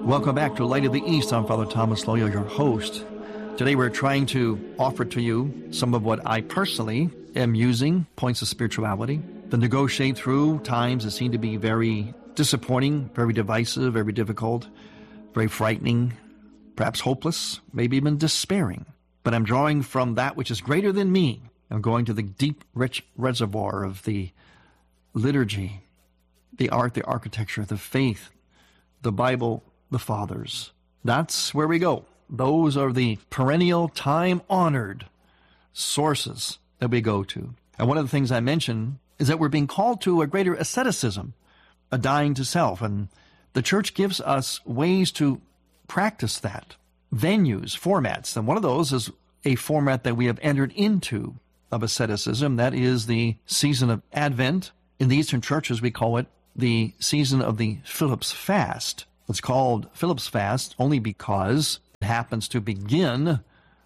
Welcome back to Light of the East. I'm Father Thomas Loyo, your host. Today we're trying to offer to you some of what I personally am using, points of spirituality, to negotiate through times that seem to be very disappointing, very divisive, very difficult, very frightening, perhaps hopeless, maybe even despairing. But I'm drawing from that which is greater than me. I'm going to the deep, rich reservoir of the liturgy, the art, the architecture, the faith, the Bible, the Fathers. That's where we go. Those are the perennial, time-honored sources that we go to. And one of the things I mentioned is that we're being called to a greater asceticism, a dying to self. And the church gives us ways to practice that, venues, formats. And one of those is a format that we have entered into of asceticism. That is the season of Advent. In the Eastern churches, we call it the season of the Philip's Fast. It's called Philip's Fast only because it happens to begin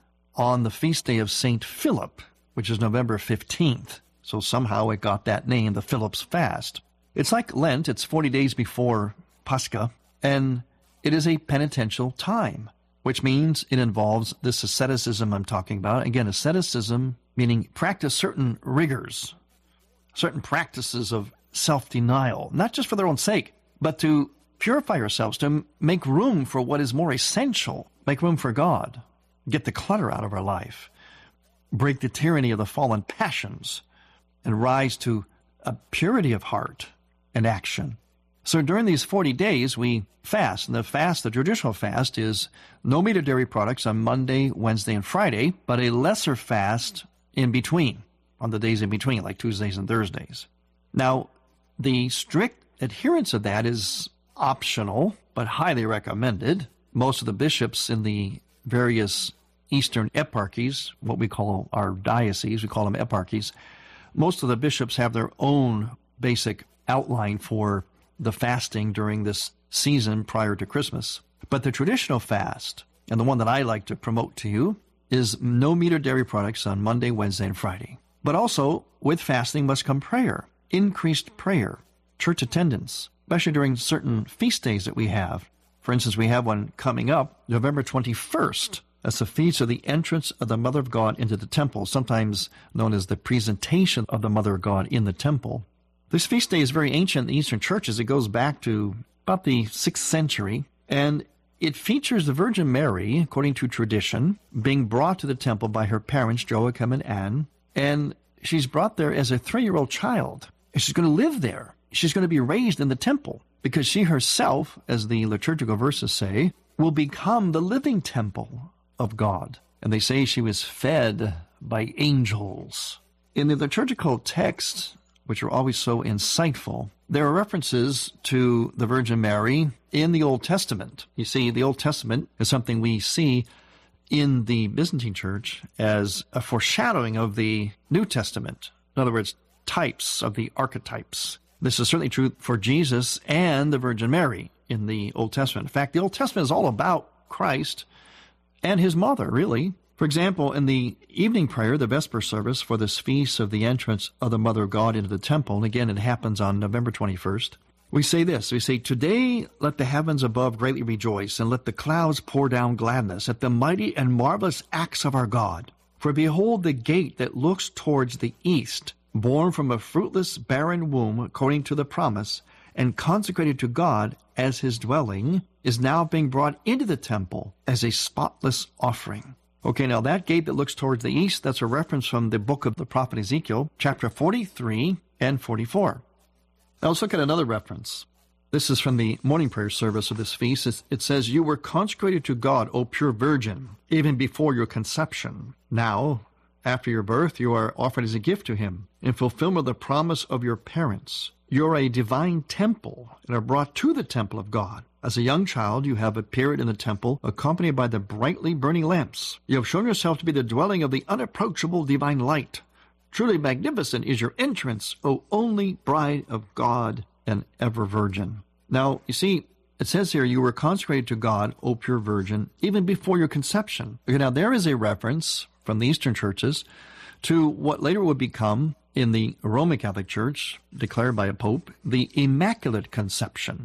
on the feast day of St. Philip, which is November 15th. So somehow it got that name, the Philip's Fast. It's like Lent. It's 40 days before Pascha, and it is a penitential time, which means it involves this asceticism I'm talking about. Again, asceticism meaning practice certain rigors, certain practices of self-denial, not just for their own sake, but to purify ourselves, to make room for what is more essential, make room for God, get the clutter out of our life, break the tyranny of the fallen passions, and rise to a purity of heart and action. So during these 40 days, we fast. And the traditional fast is no meat or dairy products on Monday, Wednesday, and Friday, but a lesser fast in between, on the days in between, like Tuesdays and Thursdays. Now, the strict adherence of that is optional, but highly recommended. Most of the bishops in the various Eastern eparchies, what we call our dioceses, we call them eparchies, most of the bishops have their own basic outline for the fasting during this season prior to Christmas. But the traditional fast, and the one that I like to promote to you, is no meat or dairy products on Monday, Wednesday, and Friday. But also, with fasting must come prayer, increased prayer, church attendance, especially during certain feast days that we have. For instance, we have one coming up, November 21st. That's the feast of the entrance of the Mother of God into the temple, sometimes known as the presentation of the Mother of God in the temple. This feast day is very ancient in the Eastern churches. It goes back to about the 6th century, and it features the Virgin Mary, according to tradition, being brought to the temple by her parents, Joachim and Anne, and she's brought there as a 3-year-old child. And she's going to live there. She's going to be raised in the temple because she herself, as the liturgical verses say, will become the living temple of God. And they say she was fed by angels. In the liturgical texts, which are always so insightful, there are references to the Virgin Mary in the Old Testament. You see, the Old Testament is something we see in the Byzantine Church as a foreshadowing of the New Testament. In other words, types of the archetypes. This is certainly true for Jesus and the Virgin Mary in the Old Testament. In fact, the Old Testament is all about Christ and his mother, really. For example, in the evening prayer, the Vesper service for this feast of the entrance of the Mother of God into the temple, and again, it happens on November 21st, we say this. We say, "Today let the heavens above greatly rejoice, and let the clouds pour down gladness at the mighty and marvelous acts of our God. For behold, the gate that looks towards the east, born from a fruitless, barren womb, according to the promise, and consecrated to God as his dwelling, is now being brought into the temple as a spotless offering." Okay, now that gate that looks towards the east, that's a reference from the book of the prophet Ezekiel, chapter 43 and 44. Now let's look at another reference. This is from the morning prayer service of this feast. It says, "You were consecrated to God, O pure virgin, even before your conception. Now, after your birth, you are offered as a gift to him, in fulfillment of the promise of your parents. You are a divine temple and are brought to the temple of God. As a young child, you have appeared in the temple, accompanied by the brightly burning lamps. You have shown yourself to be the dwelling of the unapproachable divine light. Truly magnificent is your entrance, O only bride of God and ever virgin." Now, you see, it says here, "You were consecrated to God, O pure virgin, even before your conception." Okay, now there is a reference from the Eastern churches to what later would become, in the Roman Catholic Church, declared by a pope, the Immaculate Conception.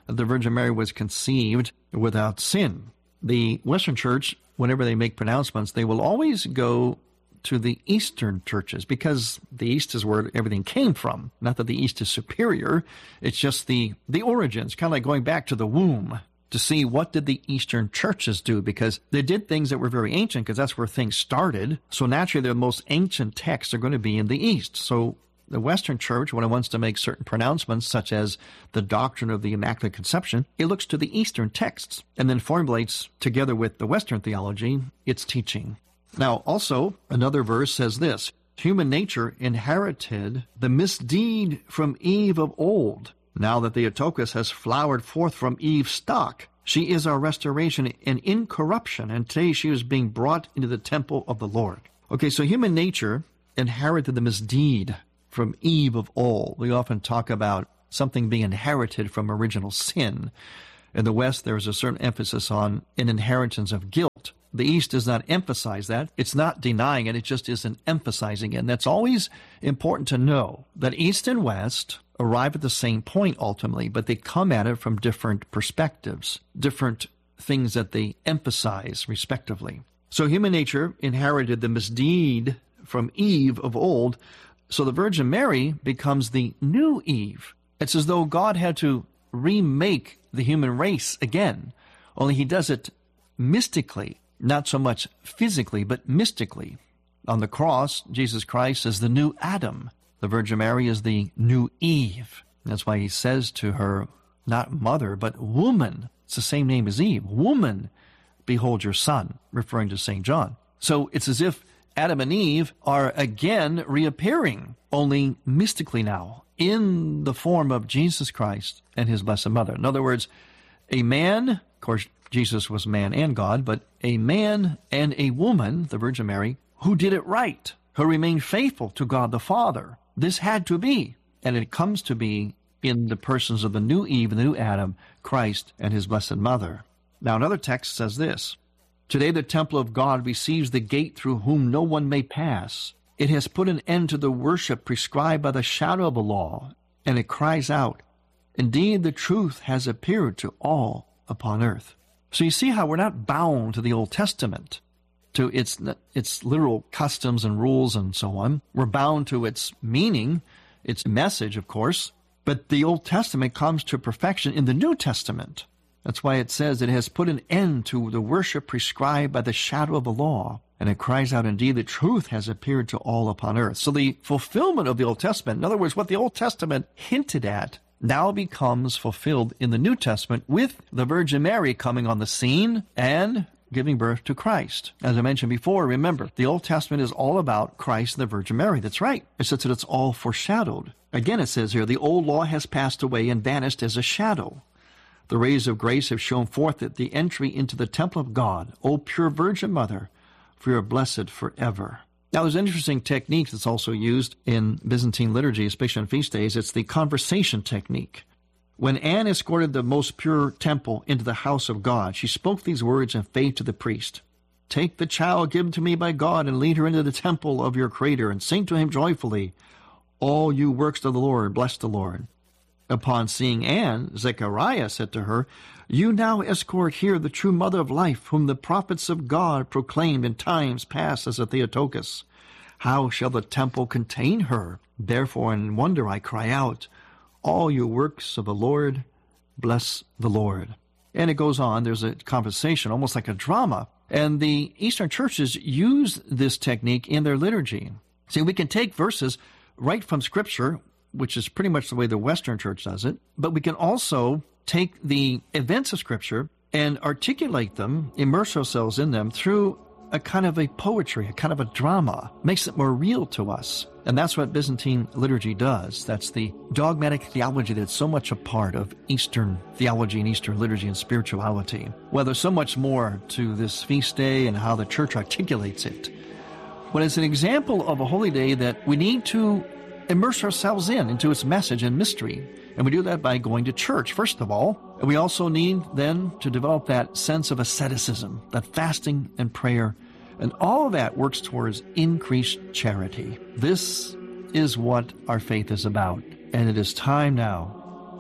the Virgin Mary was conceived without sin. The Western Church, whenever they make pronouncements, they will always go to the Eastern churches because the East is where everything came from. Not that the East is superior. It's just the origins, kind of like going back to the womb to see what did the Eastern churches do, because they did things that were very ancient because that's where things started. So naturally, the most ancient texts are going to be in the East. So the Western Church, when it wants to make certain pronouncements, such as the doctrine of the Immaculate Conception, it looks to the Eastern texts and then formulates, together with the Western theology, its teaching. Now, also, another verse says this: human nature inherited the misdeed from Eve of old. Now that Theotokos has flowered forth from Eve's stock, she is our restoration and incorruption, and today she is being brought into the temple of the Lord. Okay, so human nature inherited the misdeed from Eve of old. We often talk about something being inherited from original sin. In the West, there is a certain emphasis on an inheritance of guilt. The East does not emphasize that. It's not denying it. It just isn't emphasizing it. And that's always important to know, that East and West arrive at the same point ultimately, but they come at it from different perspectives, different things that they emphasize respectively. So human nature inherited the misdeed from Eve of old. So the Virgin Mary becomes the new Eve. It's as though God had to remake the human race again, only he does it mystically, not so much physically, but mystically. On the cross, Jesus Christ is the new Adam. The Virgin Mary is the new Eve. That's why he says to her, not mother, but woman. It's the same name as Eve. Woman, behold your son, referring to St. John. So it's as if Adam and Eve are again reappearing, only mystically now, in the form of Jesus Christ and his Blessed Mother. In other words, a man, of course, Jesus was man and God, but a man and a woman, the Virgin Mary, who did it right, who remained faithful to God the Father. This had to be, and it comes to be in the persons of the new Eve, the new Adam, Christ and his Blessed Mother. Now another text says this: today the temple of God receives the gate through whom no one may pass. It has put an end to the worship prescribed by the shadow of the law, and it cries out, indeed the truth has appeared to all upon earth. So you see how we're not bound to the Old Testament, to its literal customs and rules and so on. We're bound to its meaning, its message, of course, but the Old Testament comes to perfection in the New Testament. That's why it says it has put an end to the worship prescribed by the shadow of the law, and it cries out, indeed, the truth has appeared to all upon earth. So the fulfillment of the Old Testament, in other words, what the Old Testament hinted at, now becomes fulfilled in the New Testament with the Virgin Mary coming on the scene and giving birth to Christ. As I mentioned before, remember, the Old Testament is all about Christ and the Virgin Mary. That's right. It says that it's all foreshadowed. Again, it says here, the old law has passed away and vanished as a shadow. The rays of grace have shown forth at the entry into the temple of God. O pure Virgin Mother, for you are blessed forever. Now, there's an interesting technique that's also used in Byzantine liturgy, especially on feast days. It's the conversation technique. When Anne escorted the most pure temple into the house of God, she spoke these words in faith to the priest: take the child given to me by God and lead her into the temple of your Creator and sing to him joyfully, all you works of the Lord, bless the Lord. Upon seeing Anne, Zechariah said to her, you now escort here the true mother of life, whom the prophets of God proclaimed in times past as a Theotokos. How shall the temple contain her? Therefore in wonder I cry out, all you works of the Lord, bless the Lord. And it goes on, there's a conversation, almost like a drama. And the Eastern churches use this technique in their liturgy. See, we can take verses right from Scripture, which is pretty much the way the Western church does it, but we can also take the events of Scripture and articulate them, immerse ourselves in them through a kind of a poetry, a kind of a drama. Makes it more real to us. And that's what Byzantine liturgy does. That's the dogmatic theology that's so much a part of Eastern theology and Eastern liturgy and spirituality. Well, there's so much more to this feast day and how the church articulates it. But it's an example of a holy day that we need to immerse ourselves into its message and mystery. And we do that by going to church, first of all. And we also need then to develop that sense of asceticism, that fasting and prayer. And all of that works towards increased charity. This is what our faith is about. And it is time now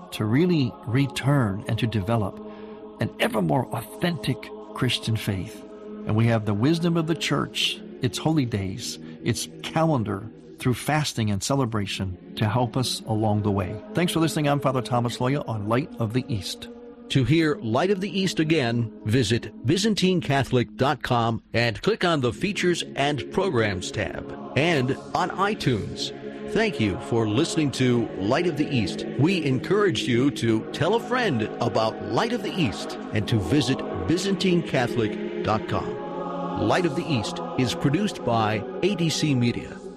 to really return and to develop an ever more authentic Christian faith. And we have the wisdom of the church, its holy days, its calendar through fasting and celebration to help us along the way. Thanks for listening. I'm Father Thomas Loya on Light of the East. To hear Light of the East again, visit ByzantineCatholic.com and click on the Features and Programs tab, and on iTunes. Thank you for listening to Light of the East. We encourage you to tell a friend about Light of the East and to visit ByzantineCatholic.com. Light of the East is produced by ADC Media.